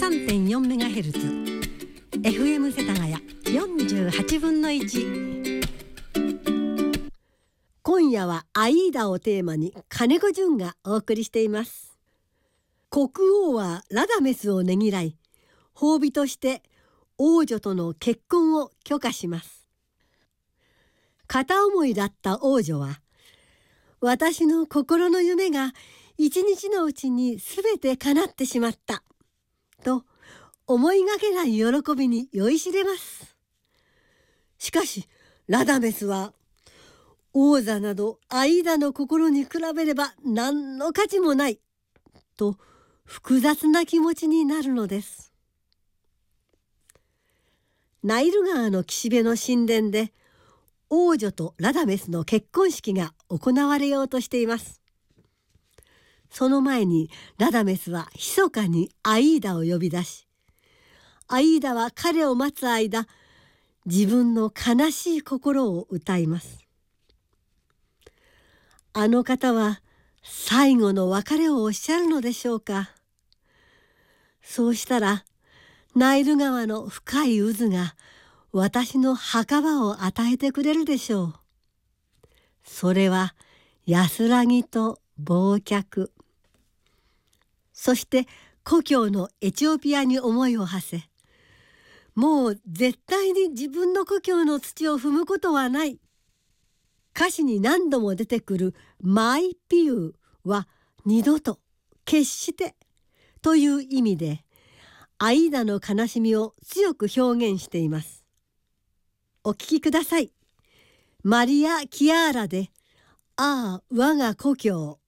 93.4MHz、FM 世田谷48分の1。今夜はアイーダをテーマに金子潤がお送りしています。国王はラダメスをねぎらい、褒美として王女との結婚を許可します。片思いだった王女は、私の心の夢が一日のうちにすべて叶ってしまったと思いがけない喜びに酔いしれます。しかしラダメスは、王座などアイーダの心に比べれば何の価値もないと複雑な気持ちになるのです。ナイル川の岸辺の神殿で王女とラダメスの結婚式が行われようとしています。その前にラダメスは密かにアイーダを呼び出し、アイーダは彼を待つ間、自分の悲しい心を歌います。あの方は最後の別れをおっしゃるのでしょうか。そうしたらナイル川の深い渦が私の墓場を与えてくれるでしょう。それは安らぎと忘却。そして故郷のエチオピアに思いを馳せ、もう絶対に自分の故郷の土を踏むことはない。歌詞に何度も出てくるマイピューは二度と、決してという意味で、アイーダの悲しみを強く表現しています。お聴きください。マリア・キアーラで、ああ我が故郷。